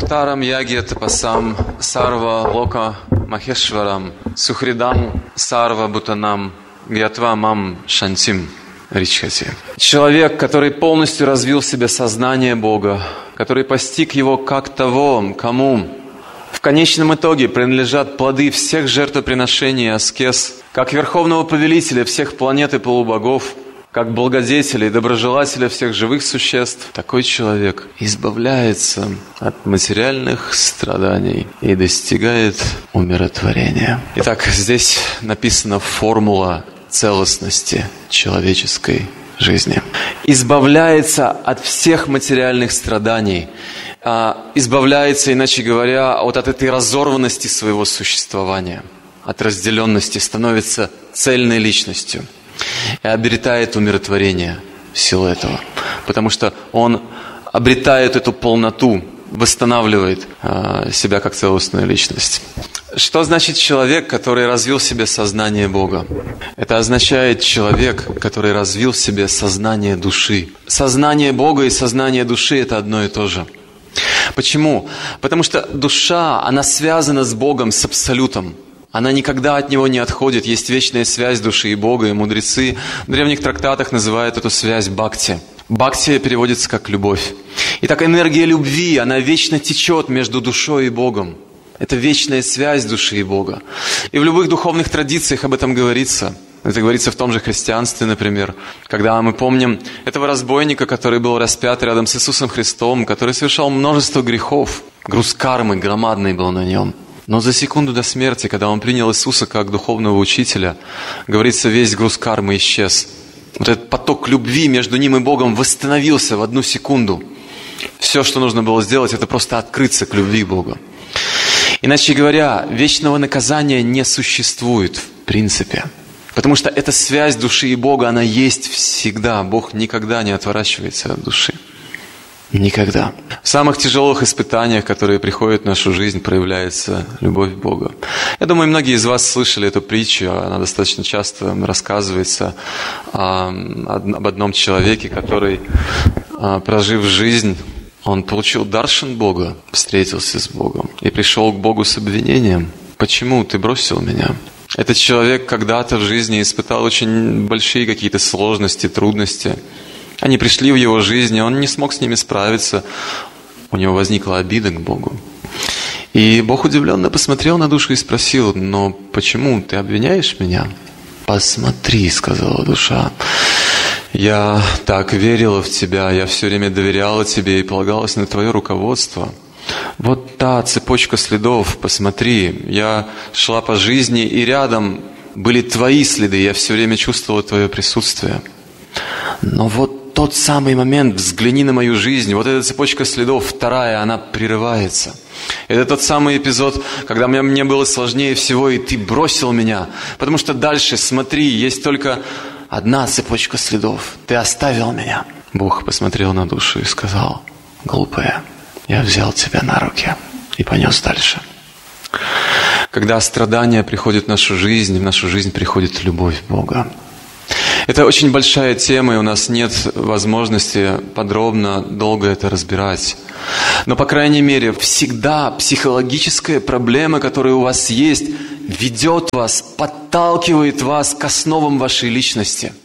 Бхактарам яге тапасам сарва лока махешварам сухридам сарва бутанам гьятва мам шантим ричхати. Человек, который полностью развил в себе сознание Бога, который постиг его как того, кому в конечном итоге принадлежат плоды всех жертвоприношений и аскез, как верховного повелителя всех планет и полубогов, как благодетеля и доброжелателя всех живых существ, такой человек избавляется от материальных страданий и достигает умиротворения. Итак, здесь написана формула целостности человеческой жизни. Избавляется от всех материальных страданий, избавляется, иначе говоря, от этой разорванности своего существования, от разделенности, становится цельной личностью и обретает умиротворение в силу этого. Потому что он обретает эту полноту, восстанавливает себя как целостную личность. Что значит человек, который развил в себе сознание Бога? Это означает человек, который развил в себе сознание души. Сознание Бога и сознание души – это одно и то же. Почему? Потому что душа, она связана с Богом, с Абсолютом. Она никогда от Него не отходит. Есть вечная связь души и Бога, и мудрецы в древних трактатах называют эту связь бхакти. Бхакти переводится как «любовь». Итак, энергия любви, она вечно течет между душой и Богом. Это вечная связь души и Бога. И в любых духовных традициях об этом говорится. Это говорится в том же христианстве, например, когда мы помним этого разбойника, который был распят рядом с Иисусом Христом, который совершал множество грехов. Груз кармы громадный был на нем. Но за секунду до смерти, когда он принял Иисуса как духовного учителя, говорится, весь груз кармы исчез. Вот этот поток любви между ним и Богом восстановился в одну секунду. Все, что нужно было сделать, это просто открыться к любви к Богу. Иначе говоря, вечного наказания не существует в принципе. Потому что эта связь души и Бога, она есть всегда. Бог никогда не отворачивается от души. Никогда. В самых тяжелых испытаниях, которые приходят в нашу жизнь, проявляется любовь Бога. Я думаю, многие из вас слышали эту притчу, она достаточно часто рассказывается об одном человеке, который, прожив жизнь, он получил даршан Бога, встретился с Богом и пришел к Богу с обвинением. Почему ты бросил меня? Этот человек когда-то в жизни испытал очень большие какие-то сложности, трудности. Они пришли в его жизнь, и он не смог с ними справиться. У него возникла обида к Богу. И Бог удивленно посмотрел на душу и спросил: но почему ты обвиняешь меня? Посмотри, сказала душа. Я так верила в тебя, я все время доверяла тебе и полагалась на твое руководство. Вот та цепочка следов, посмотри, я шла по жизни, и рядом были твои следы, я все время чувствовала твое присутствие. Но вот тот самый момент, взгляни на мою жизнь, вот эта цепочка следов, вторая, она прерывается. Это тот самый эпизод, когда мне было сложнее всего, и ты бросил меня. Потому что дальше, смотри, есть только одна цепочка следов. Ты оставил меня. Бог посмотрел на душу и сказал: глупая, я взял тебя на руки и понес дальше. Когда страдания приходят в нашу жизнь приходит любовь Бога. Это очень большая тема, и у нас нет возможности подробно, долго это разбирать. Но, по крайней мере, всегда психологическая проблема, которая у вас есть, ведет вас, подталкивает вас к основам вашей личности.